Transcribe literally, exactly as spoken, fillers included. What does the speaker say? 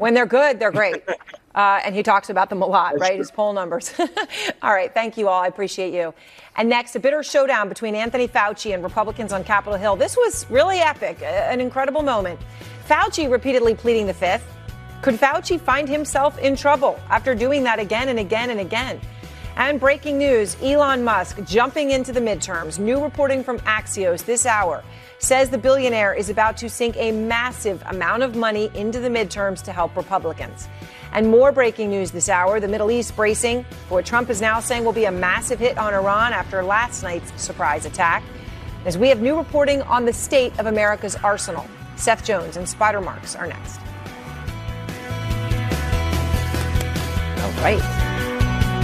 When they're good, they're great. Uh, and he talks about them a lot, That's right? True. His poll numbers. All right. Thank you all. I appreciate you. And next, a bitter showdown between Anthony Fauci and Republicans on Capitol Hill. This was really epic, an incredible moment. Fauci repeatedly pleading the fifth. Could Fauci find himself in trouble after doing that again and again and again? And breaking news, Elon Musk jumping into the midterms. New reporting from Axios this hour says the billionaire is about to sink a massive amount of money into the midterms to help Republicans. And more breaking news this hour, the Middle East bracing for what Trump is now saying will be a massive hit on Iran after last night's surprise attack. As we have new reporting on the state of America's arsenal. Seth Jones and Spider Marks are next. All right.